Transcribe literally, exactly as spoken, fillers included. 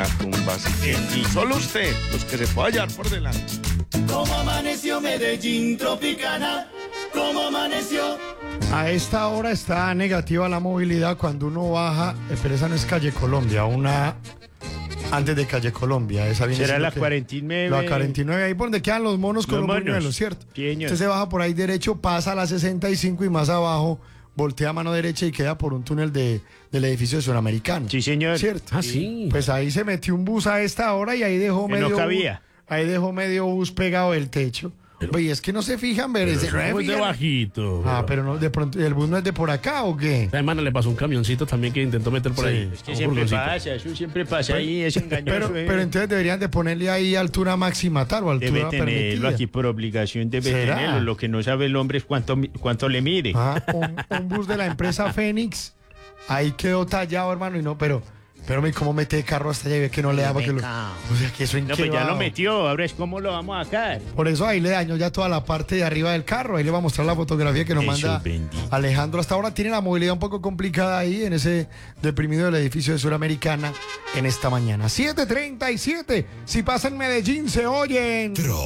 la tumba siguiente. Y solo usted, los que se pueda hallar por delante. ¿Cómo amaneció Medellín Tropicana? ¿Cómo amaneció? A esta hora está negativa la movilidad cuando uno baja, eh, pero esa no es calle Colombia, una antes de calle Colombia. Esa viene ¿Será siendo la que- cuarenta y nueve? La cuarenta y nueve, ahí por donde quedan los monos con Los los monos. buñuelos, ¿cierto? Sí, señor. Usted se baja por ahí derecho, pasa a la sesenta y cinco y más abajo, voltea a mano derecha y queda por un túnel de, del edificio de Suramericano. Sí, señor. ¿Cierto? Ah, sí. Pues ahí se metió un bus a esta hora y ahí dejó Que medio no cabía. bus- ahí dejó medio bus pegado del techo. Oye, es que no se fijan, ver, ese- no se Pues de fijan. bajito. Ah, pero no, de pronto, ¿el bus no es de por acá o qué? Esta semana le pasó un camioncito también que intentó meter por Sí. ahí. Es que Un siempre furgoncito. pasa, eso siempre pasa ahí, es engañoso. Pero, eh. pero entonces deberían de ponerle ahí altura máxima tal o altura Debe tenerlo permitida. aquí por obligación, debe ¿Será? tenerlo. Lo que no sabe el hombre es cuánto, mi- cuánto le mide. Ah, un, un bus de la empresa Fénix, ahí quedó tallado, hermano, y no, pero, pero me cómo mete el carro hasta allá y ve que no le da porque lo, o sea, que eso en No, qué pues ya va? lo metió, ahora es cómo lo vamos a sacar. Por eso ahí le dañó ya toda la parte de arriba del carro. Ahí le va a mostrar la fotografía que nos Eso, manda bendito. Alejandro. Hasta ahora tiene la movilidad un poco complicada ahí en ese deprimido del edificio de Suramericana en esta mañana. siete treinta y siete. Si pasa en Medellín, se oyen.